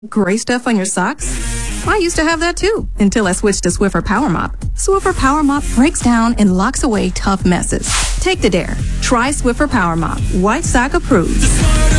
Gray stuff on your socks? I used to have that too, until I switched to Swiffer Power Mop. Swiffer Power Mop breaks down and locks away tough messes. Take the dare. Try Swiffer Power Mop. White sock approved.